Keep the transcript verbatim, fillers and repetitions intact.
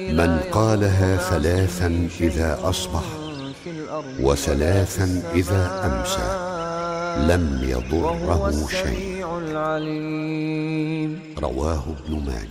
من قالها ثلاثا إذا أصبح وثلاثا إذا أمسى لم يضره شيء. رواه ابن ماجه.